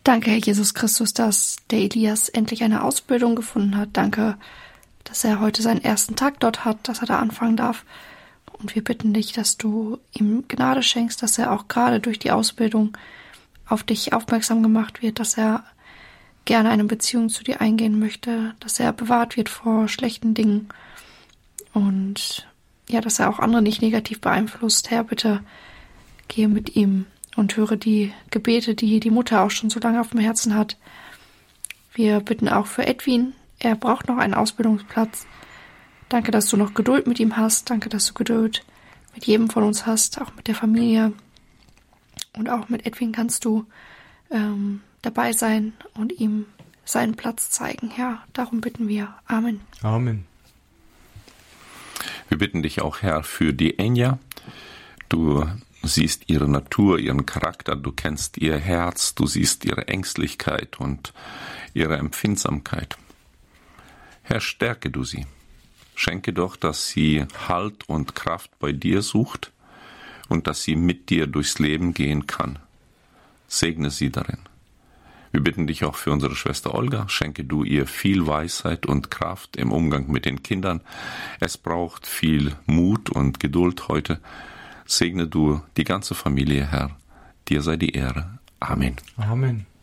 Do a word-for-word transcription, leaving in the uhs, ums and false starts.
Danke, Herr Jesus Christus, dass der Elias endlich eine Ausbildung gefunden hat. Danke, dass er heute seinen ersten Tag dort hat, dass er da anfangen darf. Und wir bitten dich, dass du ihm Gnade schenkst, dass er auch gerade durch die Ausbildung auf dich aufmerksam gemacht wird, dass er gerne eine Beziehung zu dir eingehen möchte, dass er bewahrt wird vor schlechten Dingen und ja, dass er auch andere nicht negativ beeinflusst. Herr, bitte gehe mit ihm und höre die Gebete, die die Mutter auch schon so lange auf dem Herzen hat. Wir bitten auch für Edwin. Er braucht noch einen Ausbildungsplatz. Danke, dass du noch Geduld mit ihm hast. Danke, dass du Geduld mit jedem von uns hast, auch mit der Familie. Und auch mit Edwin kannst du ähm, dabei sein und ihm seinen Platz zeigen. Herr, darum bitten wir. Amen. Amen. Wir bitten dich auch, Herr, für die Enja. Du siehst ihre Natur, ihren Charakter, du kennst ihr Herz, du siehst ihre Ängstlichkeit und ihre Empfindsamkeit. Herr, stärke du sie. Schenke doch, dass sie Halt und Kraft bei dir sucht und dass sie mit dir durchs Leben gehen kann. Segne sie darin. Wir bitten dich auch für unsere Schwester Olga. Schenke du ihr viel Weisheit und Kraft im Umgang mit den Kindern. Es braucht viel Mut und Geduld heute. Segne du die ganze Familie, Herr. Dir sei die Ehre. Amen. Amen.